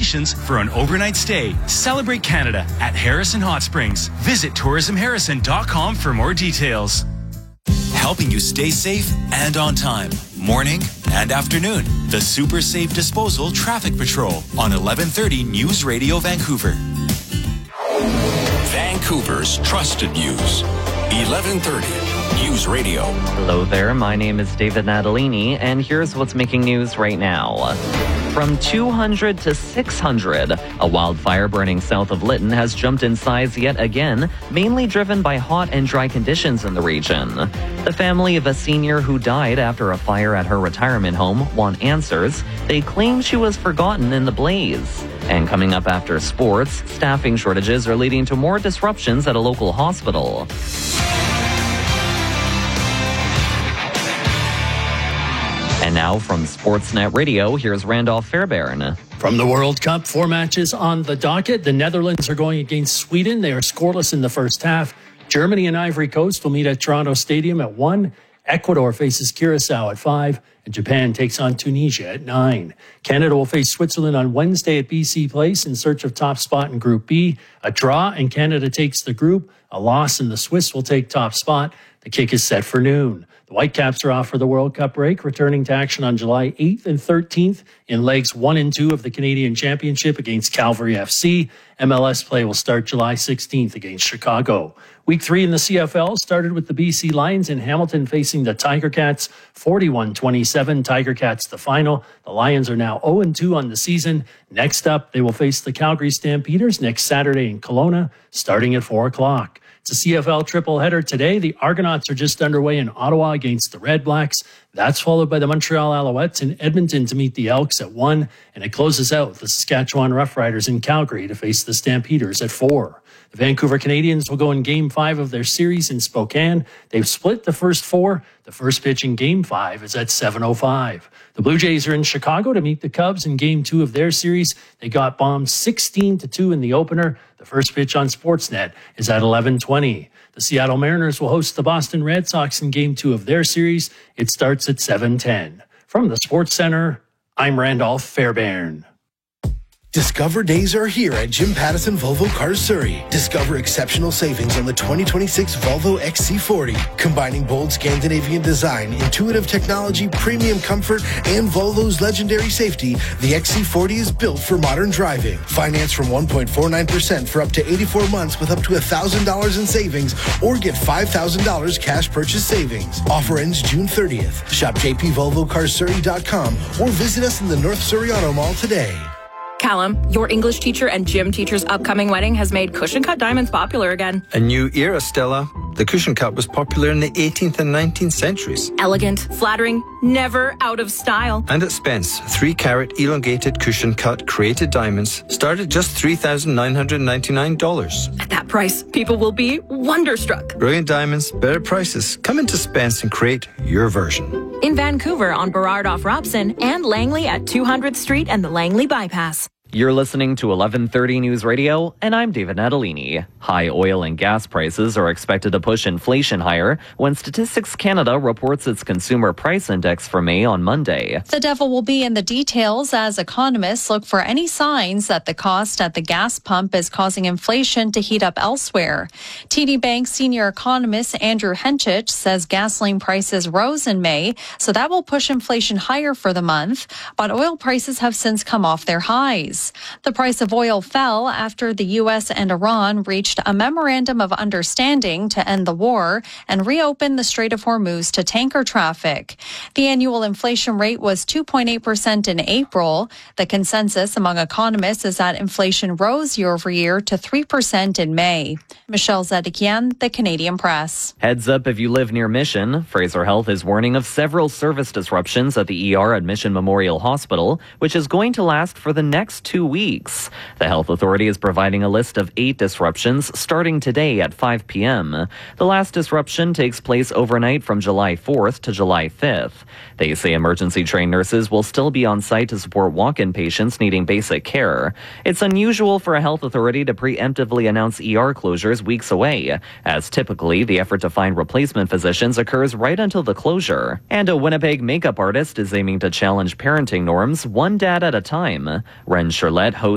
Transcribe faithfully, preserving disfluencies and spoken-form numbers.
accommodations for an overnight stay. Celebrate Canada at Harrison Hot Springs. Visit tourism harrison dot com for more details. Helping you stay safe and on time. Morning and afternoon. The Super Safe Disposal Traffic Patrol on eleven thirty News Radio Vancouver. Vancouver's trusted news. eleven thirty News Radio. Hello there, my name is David Natalini, and here's what's making news right now. From two hundred to six hundred, a wildfire burning south of Lytton has jumped in size yet again, mainly driven by hot and dry conditions in the region. The family of a senior who died after a fire at her retirement home want answers. They claim she was forgotten in the blaze. And coming up after sports, staffing shortages are leading to more disruptions at a local hospital. And now from Sportsnet Radio, here's Randolph Fairbairn. From the World Cup, four matches on the docket. The Netherlands are going against Sweden. They are scoreless in the first half. Germany and Ivory Coast will meet at Toronto Stadium at one. Ecuador faces Curacao at five. And Japan takes on Tunisia at nine. Canada will face Switzerland on Wednesday at B C Place in search of top spot in Group B. A draw and Canada takes the group. A loss and the Swiss will take top spot. The kick is set for noon. The Whitecaps are off for the World Cup break, returning to action on July eighth and thirteenth in legs one and two of the Canadian Championship against Calgary F C. M L S play will start July sixteenth against Chicago. Week three in the C F L started with the B C Lions in Hamilton facing the Tiger Cats, forty-one twenty-seven. Tiger Cats the final. The Lions are now oh and two on the season. Next up, they will face the Calgary Stampeders next Saturday in Kelowna, starting at four o'clock. It's a C F L triple header today. The Argonauts are just underway in Ottawa against the Red Blacks. That's followed by the Montreal Alouettes in Edmonton to meet the Elks at one. And it closes out the Saskatchewan Roughriders in Calgary to face the Stampeders at four. The Vancouver Canadians will go in Game five of their series in Spokane. They've split the first four. The first pitch in Game five is at seven oh five. The Blue Jays are in Chicago to meet the Cubs in Game two of their series. They got bombed sixteen to two in the opener. The first pitch on Sportsnet is at eleven twenty. The Seattle Mariners will host the Boston Red Sox in Game two of their series. It starts at seven ten. From the Sports Center, I'm Randolph Fairbairn. Discover days are here at Jim Pattison Volvo Cars Surrey. Discover exceptional savings on the twenty twenty-six Volvo X C forty. Combining bold Scandinavian design, intuitive technology, premium comfort, and Volvo's legendary safety, the X C forty is built for modern driving. Finance from one point four nine percent for up to eighty-four months with up to one thousand dollars in savings, or get five thousand dollars cash purchase savings. Offer ends June thirtieth. Shop j p volvo cars surrey dot com or visit us in the North Surrey Auto Mall today. Callum, your English teacher and gym teacher's upcoming wedding has made cushion cut diamonds popular again. A new era, Stella. The cushion cut was popular in the eighteenth and nineteenth centuries. Elegant, flattering, never out of style. And at Spence, three carat elongated cushion cut created diamonds start at just three thousand nine hundred ninety-nine dollars. At that price, people will be wonderstruck. Brilliant diamonds, better prices. Come into Spence and create your version. In Vancouver on Burrard off Robson and Langley at two hundredth Street and the Langley Bypass. You're listening to eleven thirty News Radio, and I'm David Natalini. High oil and gas prices are expected to push inflation higher when Statistics Canada reports its consumer price index for May on Monday. The devil will be in the details as economists look for any signs that the cost at the gas pump is causing inflation to heat up elsewhere. T D Bank senior economist Andrew Henchich says gasoline prices rose in May, so that will push inflation higher for the month, but oil prices have since come off their highs. The price of oil fell after the U S and Iran reached a memorandum of understanding to end the war and reopen the Strait of Hormuz to tanker traffic. The annual inflation rate was two point eight percent in April. The consensus among economists is that inflation rose year over year to three percent in May. Michelle Zedekian, The Canadian Press. Heads up if you live near Mission. Fraser Health is warning of several service disruptions at the E R at Mission Memorial Hospital, which is going to last for the next two weeks. The health authority is providing a list of eight disruptions starting today at five p.m. The last disruption takes place overnight from July fourth to July fifth. They say emergency trained nurses will still be on site to support walk-in patients needing basic care. It's unusual for a health authority to preemptively announce E R closures weeks away, as typically the effort to find replacement physicians occurs right until the closure. And a Winnipeg makeup artist is aiming to challenge parenting norms one dad at a time. Ren Charlotte hosts